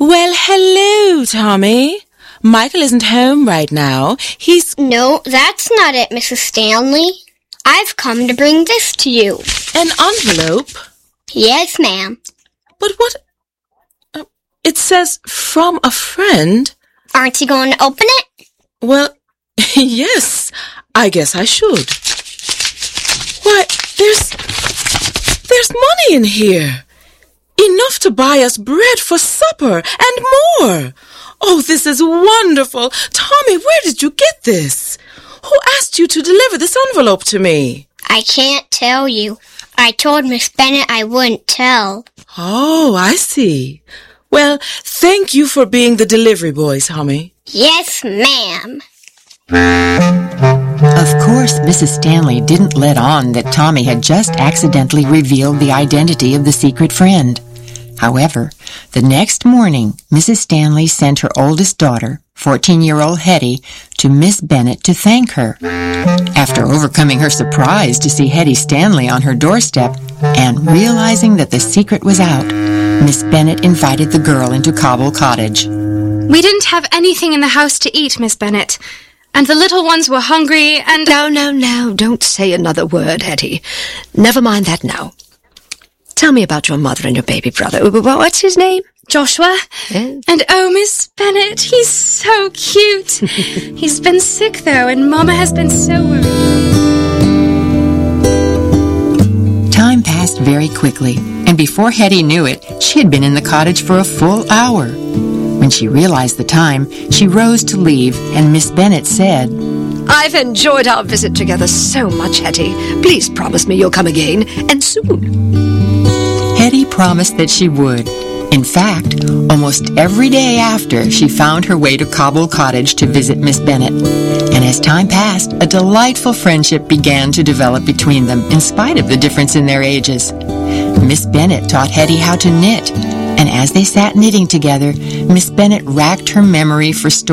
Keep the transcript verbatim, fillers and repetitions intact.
Well, hello, Tommy. Michael isn't home right now. He's... No, that's not it, Missus Stanley. I've come to bring this to you. An envelope? Yes, ma'am. But what... Uh, it says, from a friend. Aren't you going to open it? Well, yes, I guess I should. Why, there's... There's money in here. Enough to buy us bread for supper and more. Oh, this is wonderful. Tommy, where did you get this? Who asked you to deliver this envelope to me? I can't tell you. I told Miss Bennet I wouldn't tell. Oh, I see. Well, thank you for being the delivery boy, Tommy. Yes, ma'am. Of course, Missus Stanley didn't let on that Tommy had just accidentally revealed the identity of the secret friend. However, the next morning, Missus Stanley sent her oldest daughter, fourteen-year-old Hetty, to Miss Bennet to thank her. After overcoming her surprise to see Hetty Stanley on her doorstep and realizing that the secret was out, Miss Bennet invited the girl into Cobble Cottage. We didn't have anything in the house to eat, Miss Bennet, and the little ones were hungry and... No, no, no, don't say another word, Hetty. Never mind that now. Tell me about your mother and your baby brother. What's his name? Joshua. Yes. And oh, Miss Bennet, he's so cute. He's been sick, though, and Mama has been so worried. Time passed very quickly, and before Hetty knew it, she had been in the cottage for a full hour. When she realized the time, she rose to leave, and Miss Bennet said, I've enjoyed our visit together so much, Hetty. Please promise me you'll come again, and soon. Hetty promised that she would. In fact, almost every day after, she found her way to Cobble Cottage to visit Miss Bennet. And as time passed, a delightful friendship began to develop between them, in spite of the difference in their ages. Miss Bennet taught Hetty how to knit, and as they sat knitting together, Miss Bennet racked her memory for stories